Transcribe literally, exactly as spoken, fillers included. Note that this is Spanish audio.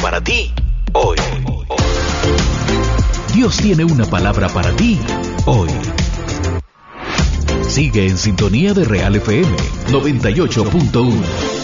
para ti hoy. Dios tiene una palabra para ti hoy. Sigue en sintonía de Real F M noventa y ocho punto uno.